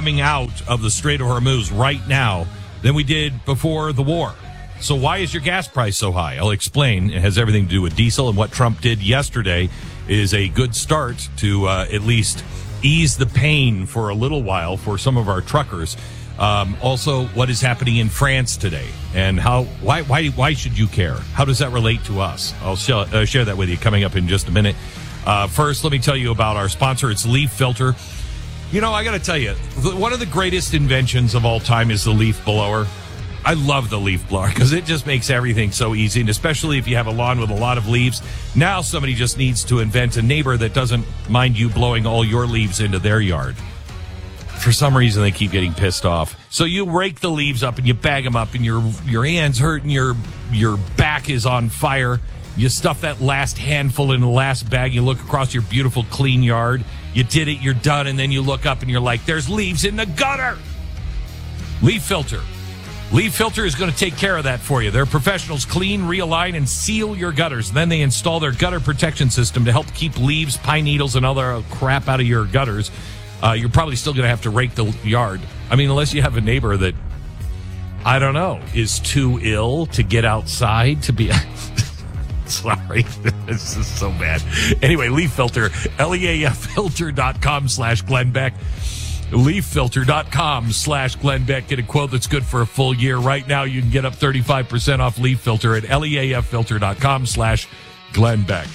coming out of the Strait of Hormuz right now than we did before the war. So why is your gas price so high? I'll explain. It has everything to do with diesel, and what Trump did yesterday is a good start to at least ease the pain for a little while for some of our truckers. Also, what is happening in France today, and why should you care? How does that relate to us? I'll share that with you coming up in just a minute. First, let me tell you about our sponsor. It's Leaf Filter. You know, I got to tell you, one of the greatest inventions of all time is the leaf blower. I love the leaf blower because it just makes everything so easy, and especially if you have a lawn with a lot of leaves. Now somebody just needs to invent a neighbor that doesn't mind you blowing all your leaves into their yard. For some reason, they keep getting pissed off. So you rake the leaves up and you bag them up, and your hands hurt and your back is on fire. You stuff that last handful in the last bag. You look across your beautiful, clean yard. You did it, you're done, and then you look up and you're like, there's leaves in the gutter. Leaf Filter. Leaf Filter is going to take care of that for you. Their professionals clean, realign, and seal your gutters. Then they install their gutter protection system to help keep leaves, pine needles, and other crap out of your gutters. You're probably still going to have to rake the yard. I mean, unless you have a neighbor that, I don't know, is too ill to get outside to be... Sorry, this is so bad. Anyway, Leaf Filter, leaffilter.com/Glenn Beck. leaffilter.com/Glenn Beck. Get a quote that's good for a full year. Right now, you can get up 35% off Leaf Filter at leaffilter.com/Glenn Beck.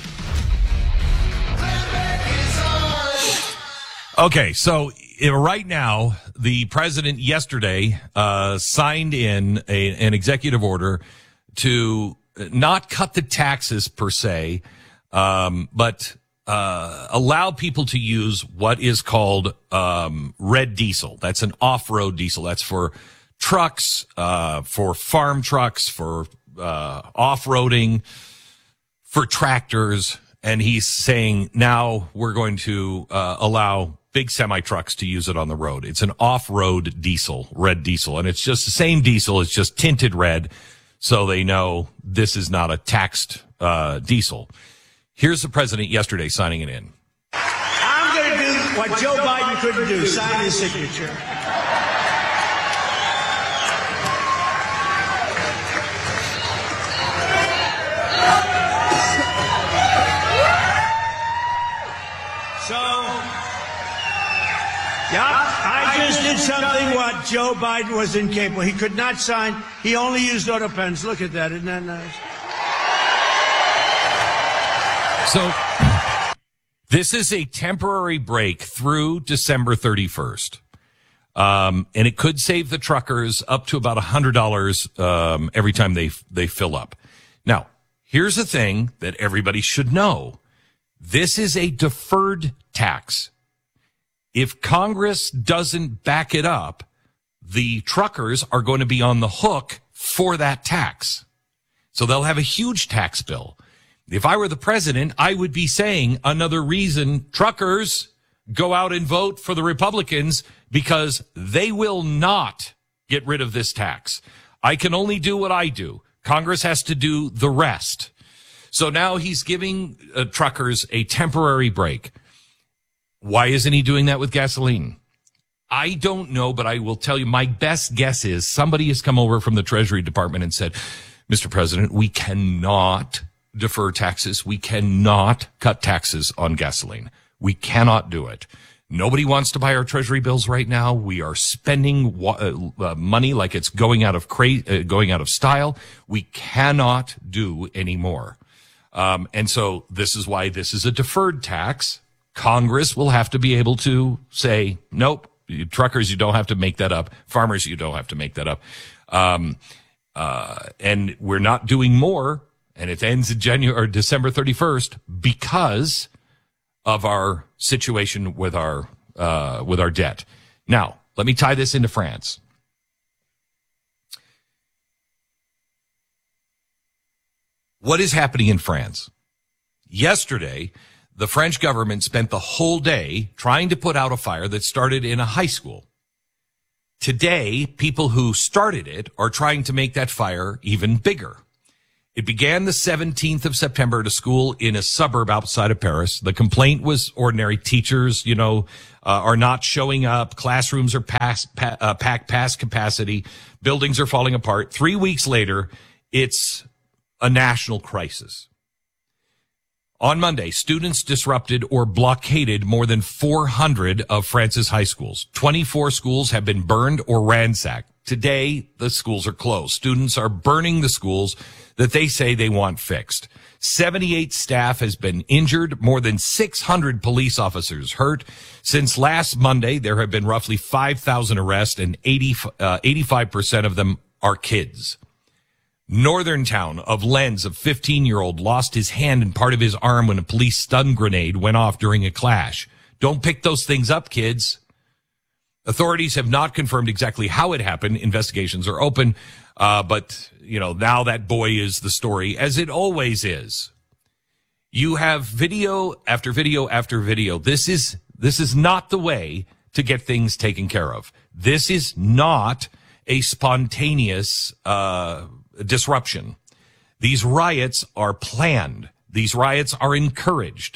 Okay, so right now, the president yesterday signed in an executive order to not cut the taxes per se, but allow people to use what is called red diesel. That's an off-road diesel. That's for trucks, for farm trucks, for off-roading, for tractors. And he's saying now we're going to allow big semi-trucks to use it on the road. It's an off-road diesel, red diesel. And it's just the same diesel. It's just tinted red, so they know this is not a taxed diesel. Here's the president yesterday signing it in. I'm going to do what Joe Biden couldn't do, sign his signature. So, I just did something what Joe Biden was incapable. He could not sign. He only used auto pens. Look at that. Isn't that nice? So, this is a temporary break through December 31st. And it could save the truckers up to about $100 every time they fill up. Now, here's the thing that everybody should know. This is a deferred tax. If Congress doesn't back it up, the truckers are going to be on the hook for that tax. So they'll have a huge tax bill. If I were the president, I would be saying another reason truckers go out and vote for the Republicans, because they will not get rid of this tax. I can only do what I do. Congress has to do the rest. So now he's giving truckers a temporary break. Why isn't he doing that with gasoline? I don't know, but I will tell you, my best guess is somebody has come over from the Treasury Department and said, Mr. President, we cannot defer taxes. We cannot cut taxes on gasoline. We cannot do it. Nobody wants to buy our Treasury bills right now. We are spending money like it's going out of style. We cannot do anymore. And so this is why this is a deferred tax. Congress will have to be able to say, nope, truckers, you don't have to make that up. Farmers, you don't have to make that up. And we're not doing more. And it ends in December 31st because of our situation with our debt. Now, let me tie this into France. What is happening in France? Yesterday, the French government spent the whole day trying to put out a fire that started in a high school. Today, people who started it are trying to make that fire even bigger. It began the 17th of September at a school in a suburb outside of Paris. The complaint was ordinary. Teachers, are not showing up. Classrooms are packed past capacity. Buildings are falling apart. 3 weeks later, it's a national crisis. On Monday, students disrupted or blockaded more than 400 of France's high schools. 24 schools have been burned or ransacked. Today, the schools are closed. Students are burning the schools that they say they want fixed. 78 staff has been injured, more than 600 police officers hurt. Since last Monday, there have been roughly 5,000 arrests, and 85% of them are kids. Northern town of Lens, a 15-year-old, lost his hand and part of his arm when a police stun grenade went off during a clash. Don't pick those things up, kids. Authorities have not confirmed exactly how it happened. Investigations are open. But now that boy is the story, as it always is. You have video after video after video. This is not the way to get things taken care of. This is not a spontaneous disruption. These riots are planned. These riots are encouraged.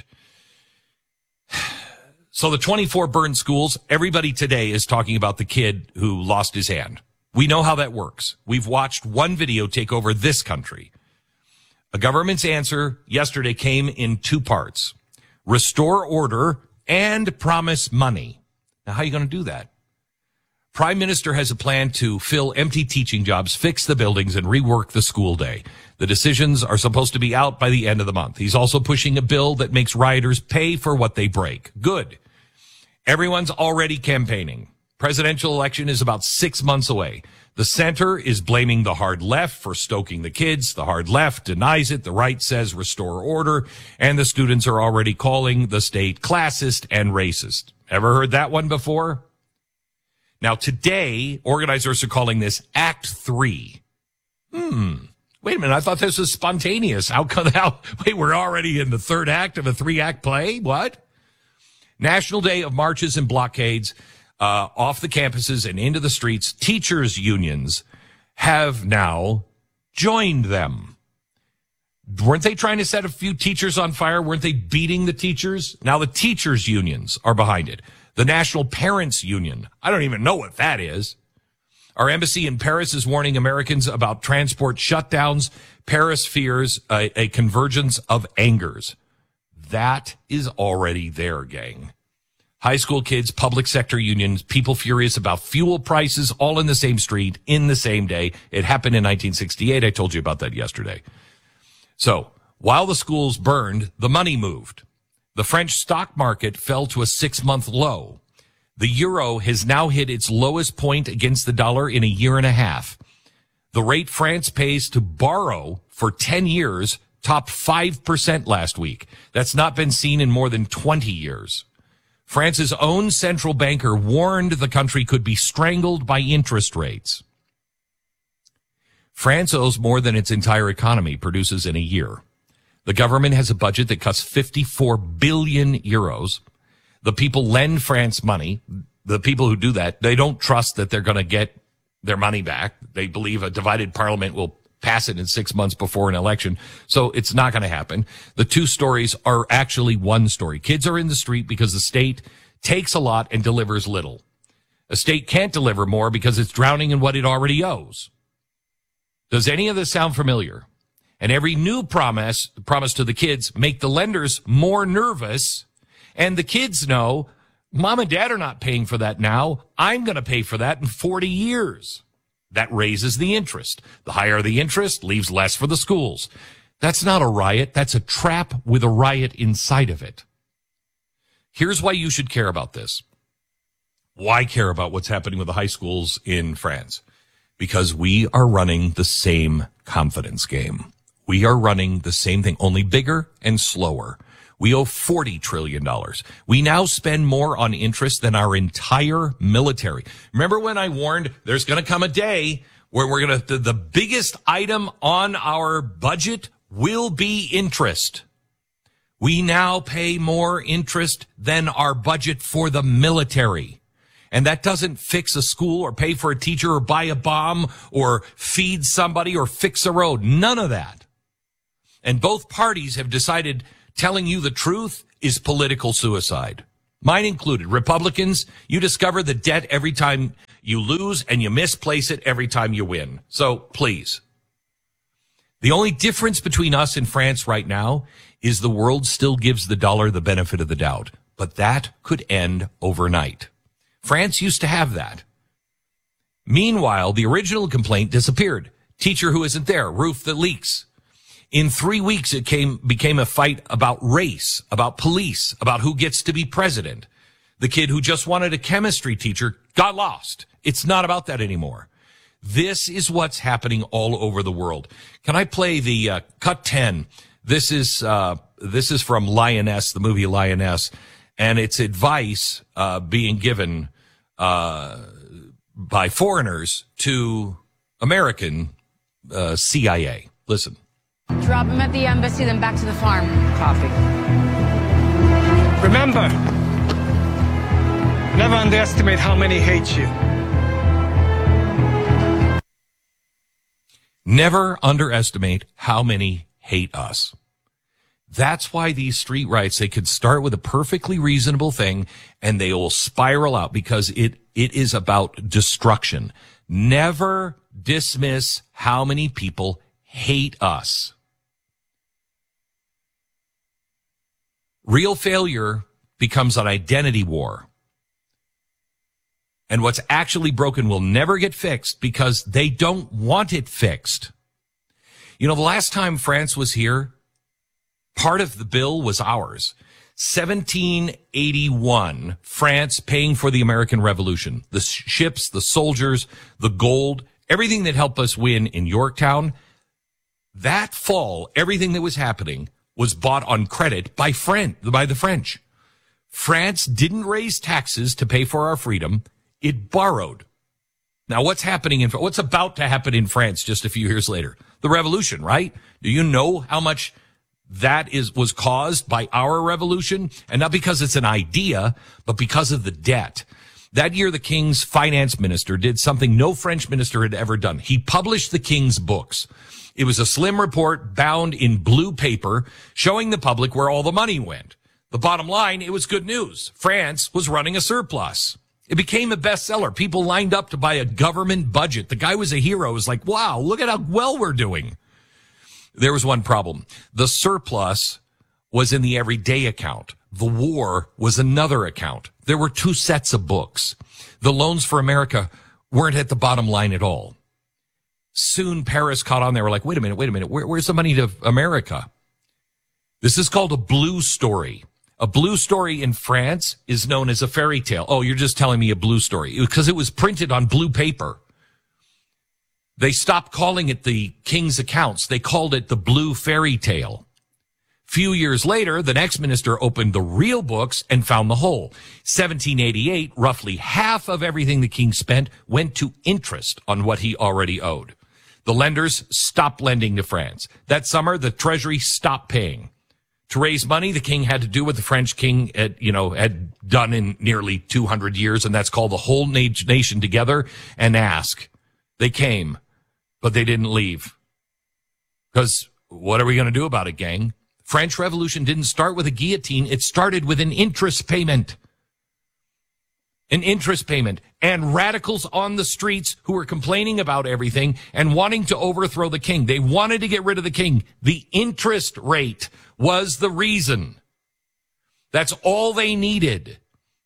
So the 24 burned schools, everybody today is talking about the kid who lost his hand. We know how that works. We've watched one video take over this country. A government's answer yesterday came in two parts: restore order and promise money. Now, how are you going to do that? Prime Minister has a plan to fill empty teaching jobs, fix the buildings, and rework the school day. The decisions are supposed to be out by the end of the month. He's also pushing a bill that makes rioters pay for what they break. Good. Everyone's already campaigning. Presidential election is about 6 months away. The center is blaming the hard left for stoking the kids. The hard left denies it. The right says restore order. And the students are already calling the state classist and racist. Ever heard that one before? Now, today, organizers are calling this Act 3. Wait a minute. I thought this was spontaneous. Wait, we're already in the third act of a 3-act play? What? National Day of marches and blockades off the campuses and into the streets. Teachers' unions have now joined them. Weren't they trying to set a few teachers on fire? Weren't they beating the teachers? Now the teachers' unions are behind it. The National Parents Union. I don't even know what that is. Our embassy in Paris is warning Americans about transport shutdowns. Paris fears a convergence of angers. That is already there, gang. High school kids, public sector unions, people furious about fuel prices, all in the same street, in the same day. It happened in 1968. I told you about that yesterday. So, while the schools burned, the money moved. The French stock market fell to a 6-month low. The euro has now hit its lowest point against the dollar in a year and a half. The rate France pays to borrow for 10 years topped 5% last week. That's not been seen in more than 20 years. France's own central banker warned the country could be strangled by interest rates. France owes more than its entire economy produces in a year. The government has a budget that costs 54 billion euros. The people lend France money. The people who do that, they don't trust that they're going to get their money back. They believe a divided parliament will pass it in 6 months before an election. So it's not going to happen. The two stories are actually one story. Kids are in the street because the state takes a lot and delivers little. A state can't deliver more because it's drowning in what it already owes. Does any of this sound familiar? And every new promise to the kids make the lenders more nervous. And the kids know, Mom and Dad are not paying for that now. I'm going to pay for that in 40 years. That raises the interest. The higher the interest, leaves less for the schools. That's not a riot. That's a trap with a riot inside of it. Here's why you should care about this. Why care about what's happening with the high schools in France? Because we are running the same confidence game. We are running the same thing, only bigger and slower. We owe $40 trillion. We now spend more on interest than our entire military. Remember when I warned there's going to come a day where we're going to, the biggest item on our budget will be interest. We now pay more interest than our budget for the military. And that doesn't fix a school or pay for a teacher or buy a bomb or feed somebody or fix a road. None of that. And both parties have decided telling you the truth is political suicide. Mine included. Republicans, you discover the debt every time you lose and you misplace it every time you win. So please. The only difference between us and France right now is the world still gives the dollar the benefit of the doubt. But that could end overnight. France used to have that. Meanwhile, the original complaint disappeared. Teacher who isn't there, roof that leaks. In 3 weeks, it became a fight about race, about police, about who gets to be president. The kid who just wanted a chemistry teacher got lost. It's not about that anymore. This is what's happening all over the world. Can I play the cut 10? This is from Lioness, the movie Lioness, and it's advice being given by foreigners to American CIA. Listen. Drop him at the embassy, then back to the farm. Copy. Remember, never underestimate how many hate you. Never underestimate how many hate us. That's why these street riots, they could start with a perfectly reasonable thing and they will spiral out because it is about destruction. Never dismiss how many people hate us. Real failure becomes an identity war. And what's actually broken will never get fixed because they don't want it fixed. You know, the last time France was here, part of the bill was ours. 1781, France paying for the American Revolution. The ships, the soldiers, the gold, everything that helped us win in Yorktown. That fall, everything that was happening was bought on credit by the French. France didn't raise taxes to pay for our freedom. It borrowed. Now, what's about to happen in France just a few years later? The revolution, right? Do you know how much that was caused by our revolution? And not because it's an idea, but because of the debt. That year, the king's finance minister did something no French minister had ever done. He published the king's books. It was a slim report bound in blue paper showing the public where all the money went. The bottom line, it was good news. France was running a surplus. It became a bestseller. People lined up to buy a government budget. The guy was a hero. It was like, wow, look at how well we're doing. There was one problem. The surplus was in the everyday account. The war was another account. There were two sets of books. The loans for America weren't at the bottom line at all. Soon Paris caught on. They were like, wait a minute. Where's the money to America? This is called a blue story. A blue story in France is known as a fairy tale. Oh, you're just telling me a blue story because it was printed on blue paper. They stopped calling it the king's accounts. They called it the blue fairy tale. Few years later, the next minister opened the real books and found the hole. 1788, roughly half of everything the king spent went to interest on what he already owed. The lenders stopped lending to France. That summer, the treasury stopped paying. To raise money, the king had to do what the French king had done in nearly 200 years, and that's call the whole nation together and ask. They came, but they didn't leave. Because what are we going to do about it, gang? French Revolution didn't start with a guillotine. It started with an interest payment. An interest payment. And radicals on the streets who were complaining about everything and wanting to overthrow the king. They wanted to get rid of the king. The interest rate was the reason. That's all they needed.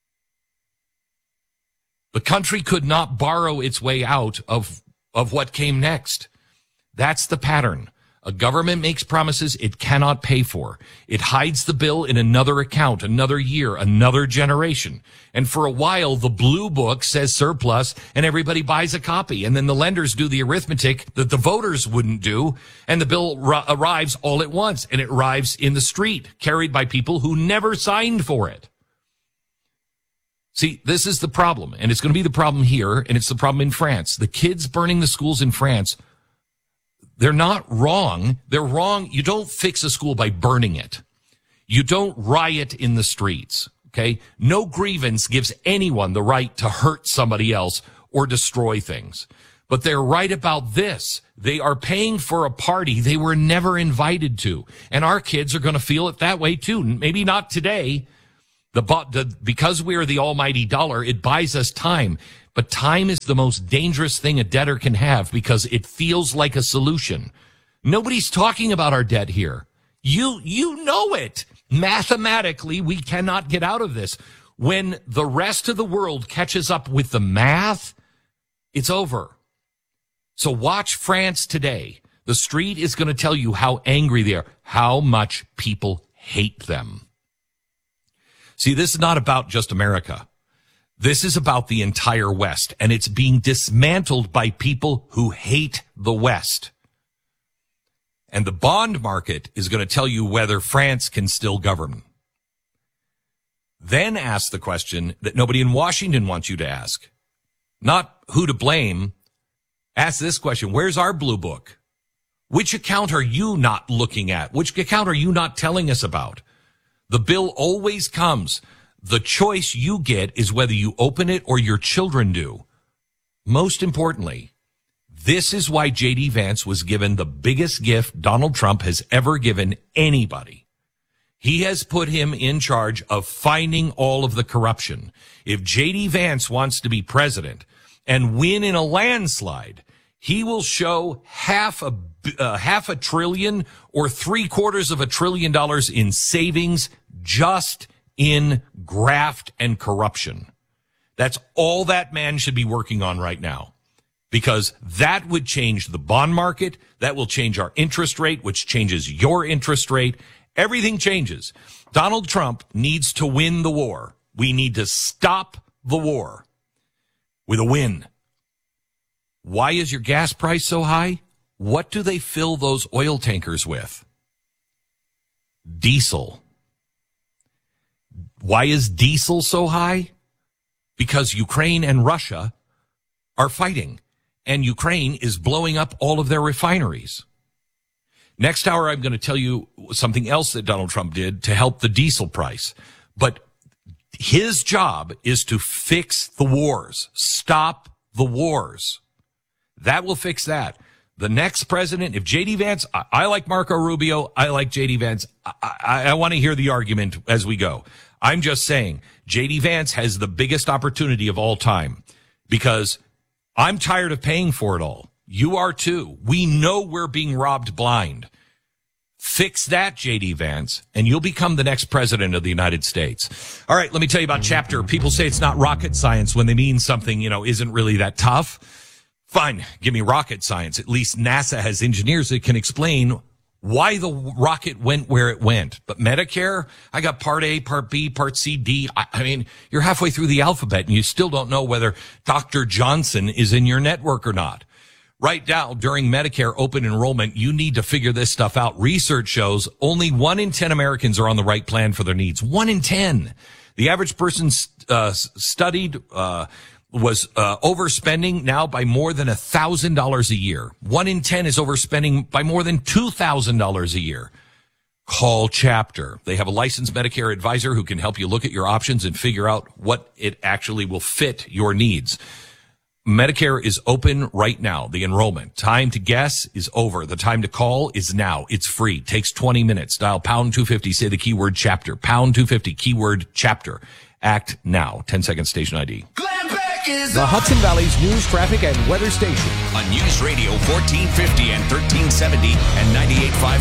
The country could not borrow its way out of what came next. That's the pattern. A government makes promises it cannot pay for. It hides the bill in another account, another year, another generation. And for a while, the blue book says surplus and everybody buys a copy. And then the lenders do the arithmetic that the voters wouldn't do. And the bill arrives all at once. And it arrives in the street, carried by people who never signed for it. See, this is the problem. And it's going to be the problem here. And it's the problem in France. The kids burning the schools in France, they're not wrong. They're wrong. You don't fix a school by burning it. You don't riot in the streets, okay? No grievance gives anyone the right to hurt somebody else or destroy things. But they're right about this. They are paying for a party they were never invited to. And our kids are going to feel it that way too. Maybe not today. Because we are the almighty dollar, it buys us time. But time is the most dangerous thing a debtor can have because it feels like a solution. Nobody's talking about our debt here. You know it. Mathematically, we cannot get out of this. When the rest of the world catches up with the math, it's over. So watch France today. The street is going to tell you how angry they are, how much people hate them. See, this is not about just America. This is about the entire West, and it's being dismantled by people who hate the West. And the bond market is going to tell you whether France can still govern. Then ask the question that nobody in Washington wants you to ask. Not who to blame. Ask this question: where's our blue book? Which account are you not looking at? Which account are you not telling us about? The bill always comes. The choice you get is whether you open it or your children do. Most importantly, this is why J.D. Vance was given the biggest gift Donald Trump has ever given anybody. He has put him in charge of finding all of the corruption. If J.D. Vance wants to be president and win in a landslide, he will show half a trillion or $750 billion in savings just in graft and corruption. That's all that man should be working on right now, because that would change the bond market. That will change our interest rate, which changes your interest rate. Everything changes. Donald Trump needs to win the war. We need to stop the war with a win. Why is your gas price so high? What do they fill those oil tankers with? Diesel. Why is diesel so high? Because Ukraine and Russia are fighting, and Ukraine is blowing up all of their refineries. Next hour, I'm going to tell you something else that Donald Trump did to help the diesel price. But his job is to fix the wars, stop the wars. That will fix that. The next president, if J.D. Vance, I like Marco Rubio, I like J.D. Vance. I want to hear the argument as we go. I'm just saying J.D. Vance has the biggest opportunity of all time, because I'm tired of paying for it all. You are too. We know we're being robbed blind. Fix that, J.D. Vance, and you'll become the next president of the United States. All right, let me tell you about Chapter. People say it's not rocket science when they mean something, isn't really that tough. Fine, give me rocket science. At least NASA has engineers that can explain why the rocket went where it went. But Medicare, I got Part A, Part B, Part C, D. I mean, you're halfway through the alphabet and you still don't know whether Dr. Johnson is in your network or not. Right now, during Medicare open enrollment, you need to figure this stuff out. Research shows only 1 in 10 Americans are on the right plan for their needs. 1 in 10. The average person studied was overspending now by more than $1,000 a year. 1 in 10 is overspending by more than $2,000 a year. Call Chapter. They have a licensed Medicare advisor who can help you look at your options and figure out what it actually will fit your needs. Medicare is open right now. The enrollment time to guess is over. The time to call is now. It's free. Takes 20 minutes. Dial pound 250. Say the keyword Chapter. Pound 250. Keyword Chapter. Act now. 10-second station ID. The Hudson Valley's news, traffic, and weather station. On News Radio 1450 and 1370 and 98.5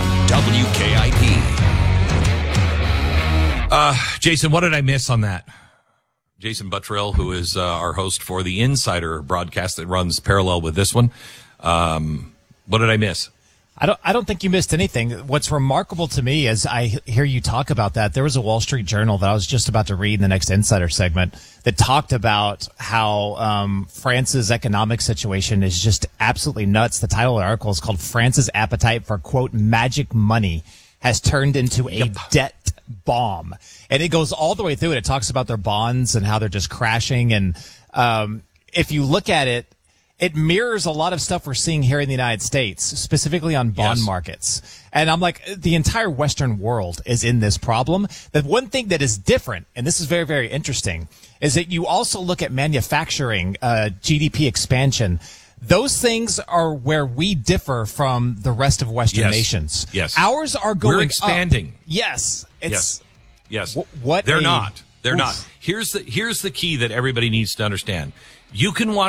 FM WKIP. Jason, what did I miss on that? Jason Buttrill, who is our host for the Insider broadcast that runs parallel with this one. What did I miss? I don't think you missed anything. What's remarkable to me as I hear you talk about that, there was a Wall Street Journal that I was just about to read in the next Insider segment that talked about how France's economic situation is just absolutely nuts. The title of the article is called "France's Appetite for, quote, Magic Money Has Turned into a Debt Bomb." And it goes all the way through it. It talks about their bonds and how they're just crashing. And if you look at it, it mirrors a lot of stuff we're seeing here in the United States, specifically on bond markets. And I'm like, the entire Western world is in this problem. The one thing that is different, and this is very, very interesting, is that you also look at manufacturing, GDP expansion. Those things are where we differ from the rest of Western Yes. nations. Yes. Ours are going We're expanding. up. Yes. It's Yes. what They're a- not. They're Oof. not. Here's the key that everybody needs to understand. You can watch